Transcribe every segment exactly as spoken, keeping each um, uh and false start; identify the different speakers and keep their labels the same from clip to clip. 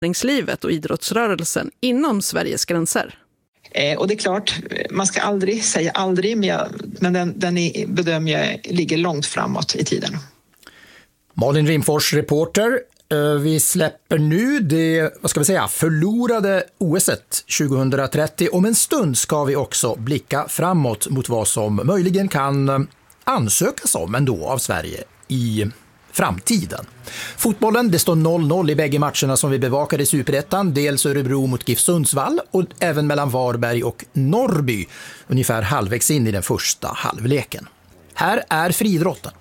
Speaker 1: näringslivet och idrottsrörelsen inom Sveriges gränser.
Speaker 2: Eh, och det är klart, man ska aldrig säga aldrig, men, jag, men den, den är, bedömer jag ligger långt framåt i tiden.
Speaker 3: Malin Rimfors, reporter. Vi släpper nu det, vad ska vi säga, förlorade O S tjugohundratrettio. Om en stund ska vi också blicka framåt mot vad som möjligen kan ansökas om ändå av Sverige i framtiden. Fotbollen, det står noll noll i bägge matcherna som vi bevakade i Superettan. Dels Örebro mot GIF Sundsvall och även mellan Varberg och Norrby. Ungefär halvvägs in i den första halvleken. Här är friidrotten.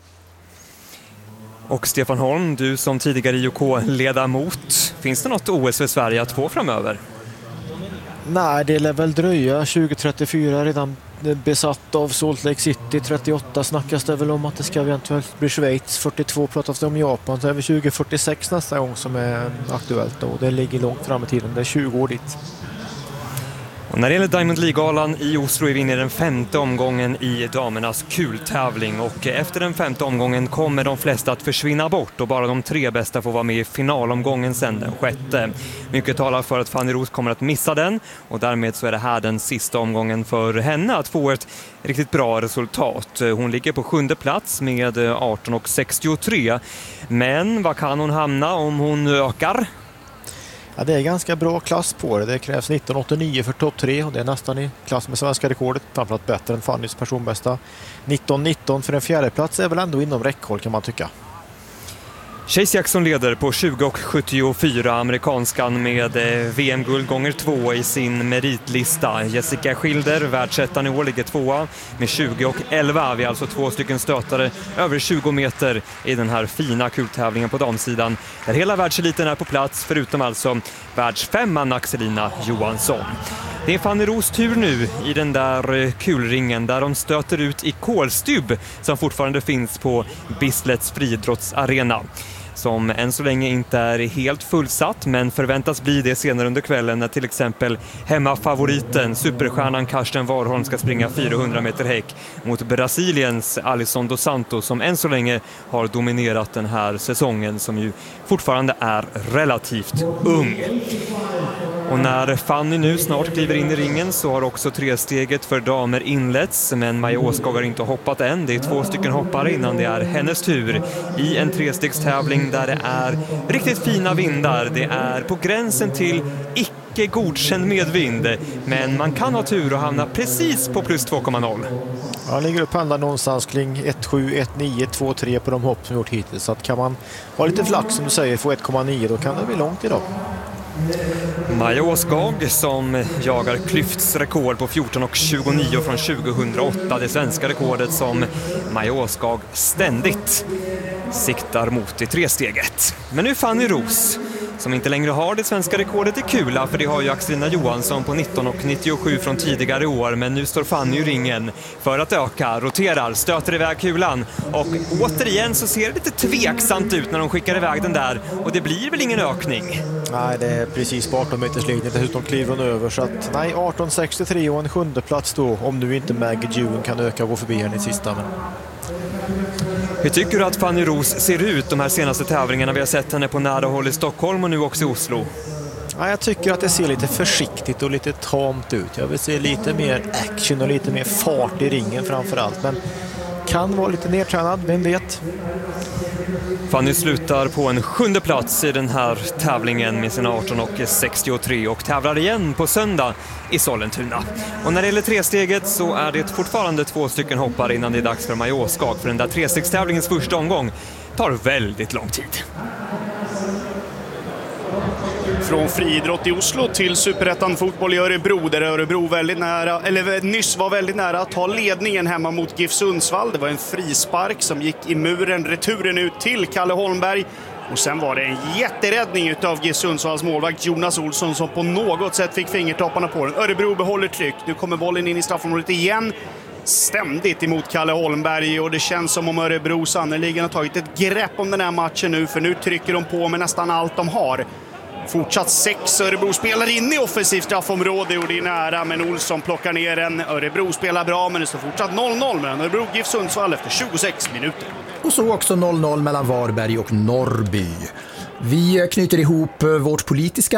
Speaker 4: Och Stefan Holm, du som tidigare I O K-ledamot, finns det något O S för Sverige att få framöver?
Speaker 5: Nej, det lär väl dröja. tjugo trettiofyra redan besatt av Salt Lake City. trettioåtta snackas det väl om att det ska eventuellt bli Schweiz. fyrtiotvå pratas det om Japan. Så är det tjugo fyrtiosex nästa gång som är aktuellt då. Det ligger långt fram i tiden. Det är tjugo år dit.
Speaker 4: Och när det gäller Diamond League-galan i Oslo är vi inne i den femte omgången i damernas kultävling. Och efter den femte omgången kommer de flesta att försvinna bort och bara de tre bästa får vara med i finalomgången sen den sjätte. Mycket talar för att Fanny Roos kommer att missa den och därmed så är det här den sista omgången för henne att få ett riktigt bra resultat. Hon ligger på sjunde plats med arton komma sextiotre. Men vad kan hon hamna om hon ökar?
Speaker 5: Ja, det är ganska bra klass på det. Det krävs nitton komma åttionio för topp tre och det är nästan i klass med svenska rekordet. Framförallt bättre än Fannys personbästa. nitton nitton för en fjärde plats är väl ändå inom räckhåll kan man tycka.
Speaker 4: Chase Jackson leder på tjugo komma sjuttiofyra, amerikanskan med V M-guld gånger två i sin meritlista. Jessica Schilder, världsettan i år, ligger tvåa med tjugo komma elva. Vi är alltså två stycken stötare över tjugo meter i den här fina kultävlingen på damsidan. Där hela världseliten är på plats, förutom alltså världsfemman Axelina Johansson. Det är Fanny Roos tur nu i den där kulringen där de stöter ut i Kolstub som fortfarande finns på Bislets friidrottsarena. Som än så länge inte är helt fullsatt men förväntas bli det senare under kvällen när till exempel hemmafavoriten, superstjärnan Karsten Warholm ska springa fyrahundra meter häck mot Brasiliens Alisson dos Santos som än så länge har dominerat den här säsongen som ju fortfarande är relativt ung. Och när Fanny nu snart kliver in i ringen så har också tresteget för damer inletts, men Maja Åskog har inte hoppat än. Det är två stycken hoppare innan det är hennes tur i en trestegstävling där det är riktigt fina vindar. Det är på gränsen till icke godkänd medvind, men man kan ha tur och hamna precis på plus två komma noll.
Speaker 5: Ja, ligger upp handlar någonstans kring ett sju, ett nio, två tre på de hopp som gjort hittills. Så att kan man ha lite flax som du säger, få ett komma nio, då kan det bli långt idag.
Speaker 4: Maja Åskog som jagar Klyfts rekord på fjorton komma tjugonio från tjugohundraåtta. Det svenska rekordet som Maja Åskog ständigt siktar mot i tresteget. Men nu Fanny Roos som inte längre har det svenska rekordet i kula, för det har ju Axelina Johansson på nitton komma nittiosju från tidigare år, men nu står Fanny i ringen för att öka, roterar, stöter iväg kulan och återigen så ser det lite tveksamt ut när de skickar iväg den där och det blir väl ingen ökning?
Speaker 5: Nej, det är precis på arton meters linjen, dessutom kliver hon över så att nej, arton komma sextiotre och en sjunde plats då, om nu inte Maggie June kan öka och gå förbi henne i sista. Men...
Speaker 4: Hur tycker du att Fanny Roos ser ut de här senaste tävlingarna? Vi har sett henne på nära håll i Stockholm och nu också i Oslo.
Speaker 5: Ja, jag tycker att det ser lite försiktigt och lite tamt ut. Jag vill se lite mer action och lite mer fart i ringen framförallt. Men kan vara lite nedtränad, vem vet?
Speaker 4: Fanny slutar på en sjunde plats i den här tävlingen med sina arton komma sextiotre och tävlar igen på söndag i Sollentuna. Och när det gäller tresteget så är det fortfarande två stycken hoppare innan det är dags för Maja Åskog, för den där trestegstävlingens första omgång tar väldigt lång tid.
Speaker 6: Från friidrott i Oslo till Superettan fotboll i Örebro, där Örebro väldigt nära, eller nyss var väldigt nära att ta ledningen hemma mot GIF Sundsvall. Det var en frispark som gick i muren, returen ut till Kalle Holmberg. Och sen var det en jätteräddning utav GIF Sundsvalls målvakt Jonas Olsson som på något sätt fick fingertopparna på den. Örebro behåller tryck. Nu kommer bollen in i straffområdet igen. Ständigt emot Kalle Holmberg och det känns som om Örebro sannoliken har tagit ett grepp om den här matchen nu, för nu trycker de på med nästan allt de har. Fortsatt sex Örebro spelar in i offensivt straffområde och det är nära, men Olsson plockar ner en. Örebro spelar bra, men det står fortsatt noll noll mellan Örebro och GIF Sundsvall efter tjugosex minuter.
Speaker 3: Och så också noll noll mellan Varberg och Norrby. Vi knyter ihop vårt politiska